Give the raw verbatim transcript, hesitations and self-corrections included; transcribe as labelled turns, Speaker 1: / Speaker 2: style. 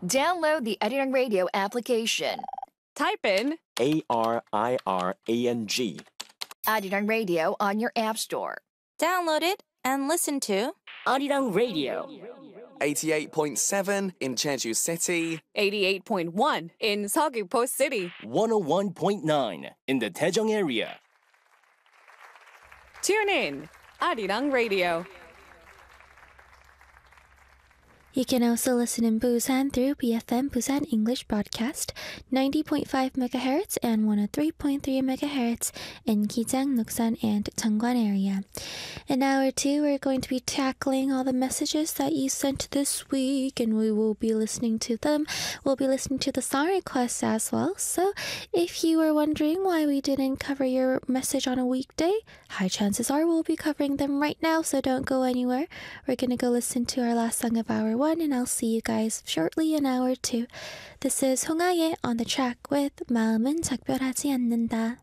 Speaker 1: Download the Arirang Radio application.
Speaker 2: Type in
Speaker 3: A R I R A N G.
Speaker 1: Arirang Radio on your app store.
Speaker 4: Download it and listen to
Speaker 5: Arirang Radio.
Speaker 6: eighty-eight point seven in Jeju City.
Speaker 2: eighty-eight point one in Seogwipo City.
Speaker 5: one oh one point nine in the Daejeong area.
Speaker 2: Tune in, Arirang Radio.
Speaker 7: You can also listen in Busan through B F M Busan English Broadcast, ninety point five megahertz and one oh three point three megahertz in Gijang, Nuksan, and Cheongwan area. In hour two, we're going to be tackling all the messages that you sent this week, and we will be listening to them. We'll be listening to the song requests as well. So if you were wondering why we didn't cover your message on a weekday, high chances are we'll be covering them right now, so don't go anywhere. We're going to go listen to our last song of hour one, and I'll see you guys shortly in hour two. This is 홍아예 on the track with 마음은 작별하지 않는다.